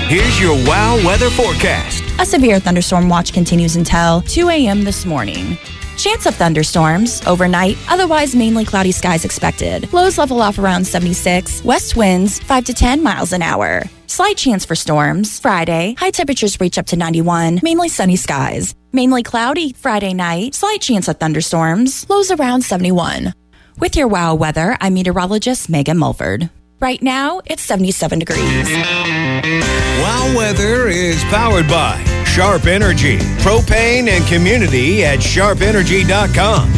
Here's your WOW weather forecast. A severe thunderstorm watch continues until 2 a.m. this morning. Chance of thunderstorms overnight, otherwise mainly cloudy skies expected. Lows level off around 76, west winds 5 to 10 miles an hour. Slight chance for storms. Friday, high temperatures reach up to 91, mainly sunny skies. Mainly cloudy Friday night, slight chance of thunderstorms, lows around 71. With your WOW weather, I'm meteorologist Megan Mulford. Right now, it's 77 degrees. WOW weather is powered by Sharp Energy, propane and community at sharpenergy.com.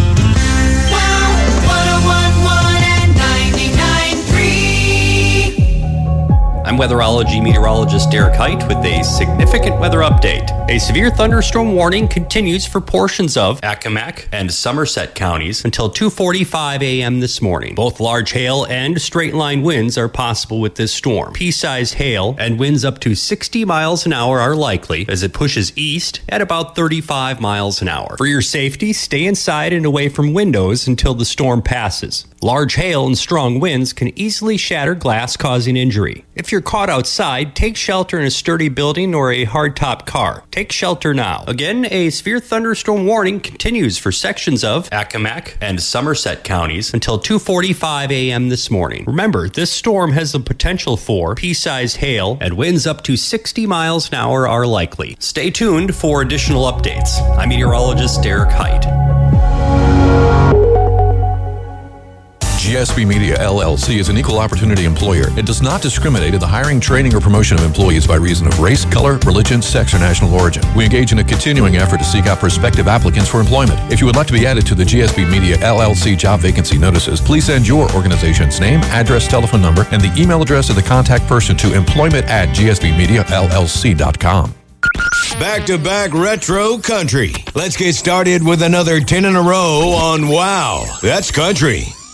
I'm weatherology meteorologist Derek Height with a significant weather update. A severe thunderstorm warning continues for portions of Accomack and Somerset counties until 2:45 a.m. this morning. Both large hail and straight-line winds are possible with this storm. Pea-sized hail and winds up to 60 miles an hour are likely as it pushes east at about 35 miles an hour. For your safety, stay inside and away from windows until the storm passes. Large hail and strong winds can easily shatter glass, causing injury. If you're caught outside, take shelter in a sturdy building or a hardtop car. Take shelter now. Again, a severe thunderstorm warning continues for sections of Accomack and Somerset counties until 2:45 a.m. this morning. Remember, this storm has the potential for pea-sized hail and winds up to 60 miles an hour are likely. Stay tuned for additional updates. I'm meteorologist Derek Height. GSB Media LLC is an equal opportunity employer. It does not discriminate in the hiring, training, or promotion of employees by reason of race, color, religion, sex, or national origin. We engage in a continuing effort to seek out prospective applicants for employment. If you would like to be added to the GSB Media LLC job vacancy notices, please send your organization's name, address, telephone number, and the email address of the contact person to employment@gsbmediallc.com. Back-to-back retro country. Let's get started with another 10 in a row on WOW. That's country.